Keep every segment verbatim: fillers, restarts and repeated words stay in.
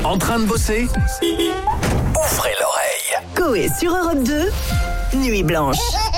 En train de bosser? Ouvrez l'oreille. Coé sur Europe deux, Nuit Blanche.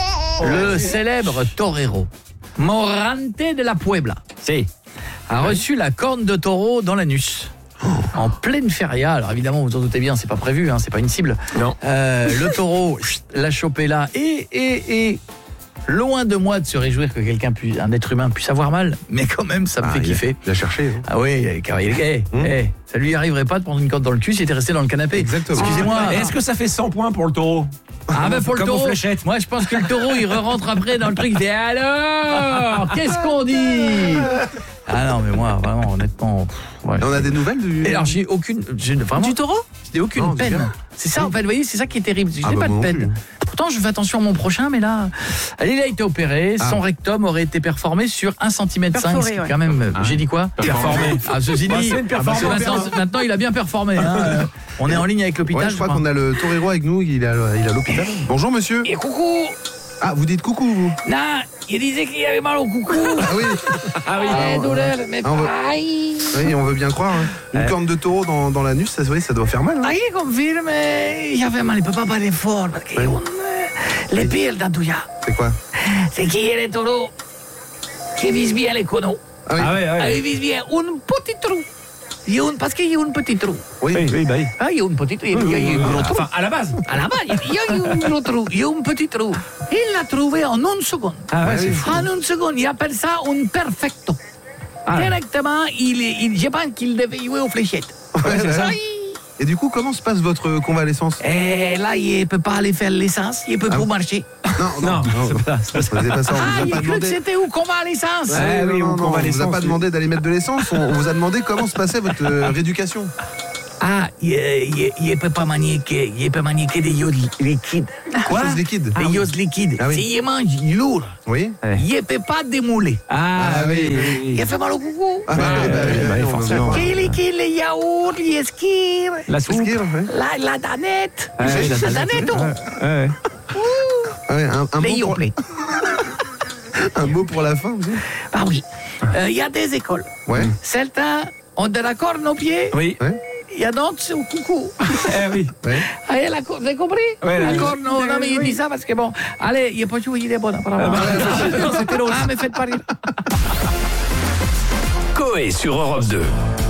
Le célèbre torero Morante de la Puebla si, a reçu la corne de taureau dans l'anus. En pleine feria, alors évidemment vous en doutez bien, c'est pas prévu, hein, c'est pas une cible. Non. Euh, le taureau l'a chopé là et, et, et loin de moi de se réjouir que quelqu'un puisse, un être humain puisse avoir mal, mais quand même ça me Ah, fait il a- kiffer. Il a cherché. hein. Ah oui, car il est Mmh. hey, ça lui arriverait pas de prendre une corne dans le cul s'il était resté dans le canapé. Exactement. Excusez-moi. Est-ce que ça fait cent points pour le taureau? Ah ben pour le Comme aux taureau, fléchettes. moi je pense que le taureau il rentre après dans le truc, il dit alors, qu'est-ce qu'on dit? Ah non mais moi vraiment honnêtement, pff, ouais. Et on a des nouvelles du... Et alors j'ai aucune, j'ai vraiment Du taureau? j'ai aucune Non, du peine. gars. C'est ça en fait, vous voyez, c'est ça qui est terrible. Je Ah n'ai bah, pas de moi non peine. plus. Pourtant je fais attention à mon prochain, mais là, allez, il a été opéré, Ah. son rectum aurait été performé sur un centimètre cinq, Perforé, ce qui est ouais. quand même, j'ai dit quoi? Performé. Ah ceci Bah, dit, c'est une ah, bah, performance. maintenant, maintenant il a bien performé. Hein. Euh, On est en ligne avec l'hôpital. Ouais, je crois qu'on a le torero avec nous, il est à, il est à l'hôpital. Bonjour monsieur. Et coucou. Ah, vous dites coucou vous? Non, il disait qu'il avait mal au coucou. Ah oui, Ah oui, Ah, douleur, mais ah, on veut- pareil. oui, on veut bien croire. hein. Une corne de taureau dans, dans l'anus, ça, oui, ça doit faire mal. hein. Ah, il confirme, j'avais mal, il peut pas parler fort, parce que un, les pires dans tout ça, C'est quoi? c'est qu'il y a les taureaux qui visent bien les conos. Ah oui, Ah ouais, Ah, ouais. ils visent bien un petit trou. Il y a un, parce qu'il y a un petit trou. oui. Oui, oui, bah oui. Ah, il y a un petit trou, il y a, il y a un gros trou. Enfin, à la base. À la base, il y a un gros trou, il y a un petit trou. Il l'a trouvé en une seconde. Ah ouais, Ah c'est oui. fou. En une seconde, il appelle ça un perfecto. Ah. Directement, il, est- il, je pense qu'il devait jouer aux fléchettes. Ouais, c'est ça. Aïe. Et du coup, comment se passe votre convalescence? Et là, il ne peut pas aller faire l'essence, il ne peut Ah plus oui. marcher. Non, Non, c'est pas, c'est pas ça. Vous n'avez pas ça, on Ah, vous a il pas a cru que demandé. c'était où qu'on va à l'essence. Ouais, oui, non, ou non, non, on vous a convalescence, pas oui. demandé d'aller mettre de l'essence, on on vous a demandé comment se passait votre euh, rééducation. Ah, il ne peut pas manier que, il peut manier que des iode liquides. Quoi? Chose liquide. Des iode liquides. Ah oui. S'il mange lourd, Oui. il ne peut pas démouler. Ah, Ah oui, oui, oui, oui. Il fait mal au coucou. Ah, bah, oui, bah, oui, bah, oui, on forcément. veut bien. Qui liquide, les yaourts, les skis, La soupe. Qu'est-ce qu'il y a, ouais. la, la danette. Ouais, la, la danette, oh. Ouais, ouais. Ah ouais, un, un, Les mot pour, yoplait. un mot pour la fin aussi. Ah oui. Euh, Il y a des écoles. Ouais. Certains ont de la corne aux pieds. Oui. Ouais. Il y a d'autres, c'est au coucou. Eh oui. Ouais. Ah, et la corne, vous avez compris? Ouais, la la- corne, non, non, mais il oui. dit ça parce que bon, allez, il n'est pas joué, il est bon, apparemment. C'était l'autre. Ah, mais faites pas rire. Coé sur Europe deux.